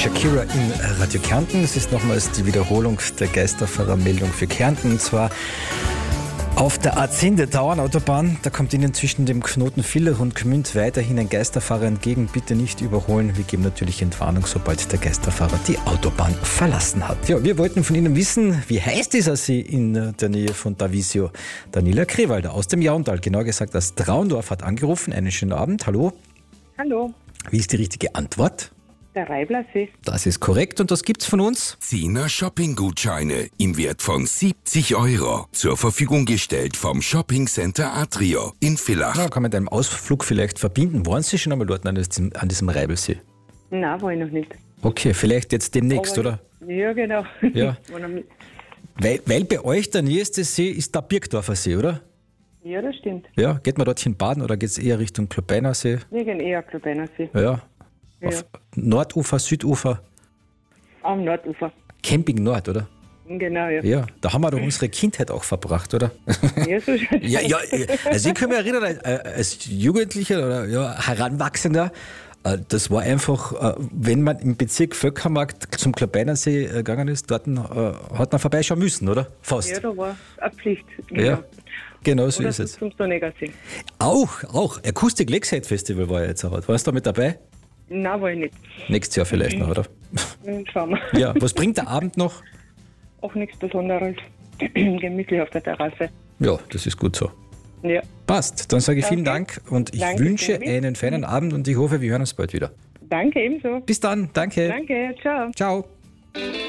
Shakira in Radio Kärnten. Es ist nochmals die Wiederholung der Geisterfahrermeldung für Kärnten. Und zwar auf der A10 der Dauernautobahn. Da kommt Ihnen zwischen dem Knoten Villach und Gmünd weiterhin ein Geisterfahrer entgegen. Bitte nicht überholen. Wir geben natürlich Entwarnung, sobald der Geisterfahrer die Autobahn verlassen hat. Ja, wir wollten von Ihnen wissen, wie heiß dieser See in der Nähe von Davisio? Daniela Krewalder aus dem Jauntal, genauer gesagt aus Traundorf, hat angerufen. Einen schönen Abend. Hallo. Hallo, Wie ist die richtige Antwort? der Reiblersee. Das ist korrekt und das gibt's von uns. 10er Shopping-Gutscheine im Wert von 70 € zur Verfügung gestellt vom Shopping-Center Atrio in Villach. Ja, kann man mit einem Ausflug vielleicht verbinden. Waren Sie schon einmal dort an diesem Reibelsee? Nein, war ich noch nicht. Okay, vielleicht jetzt demnächst, Aber- oder? Ja, genau. Ja. War noch nicht. Weil bei euch der nächste See ist der Birkdorfer See, oder? Ja, das stimmt. Ja, geht man dorthin baden oder geht es eher Richtung Klobeiner See? Wir gehen eher Klobeiner See. Ja. Ja. Auf Nordufer, Südufer, Am Nordufer. Camping Nord, oder? Genau, ja. Ja, da haben wir doch unsere Kindheit auch verbracht, oder? Ja, so schön. Ja, also ich kann mich erinnern, als Jugendlicher oder ja, Heranwachsender, das war einfach, wenn man im Bezirk Völkermarkt zum Klabeinersee gegangen ist, dort hat man vorbeischauen müssen, oder? Fast. Ja, da war eine Pflicht. Genau. Ja, genau so Oder ist es. zum Sonniger See. Auch. Akustik Lakeside Festival war ja jetzt auch. Warst du da mit dabei? Nein, war ich nicht. Nächstes Jahr vielleicht noch, oder? Schauen wir. Ja, was bringt der Abend noch? Auch nichts Besonderes. Gemütlich auf der Terrasse. Ja, das ist gut so. Ja. Passt. Dann sage ich vielen Danke. Dank und ich Danke, wünsche Tobi. einen feinen Abend und ich hoffe, wir hören uns bald wieder. Danke ebenso. Bis dann. Danke. Danke, ciao. Ciao.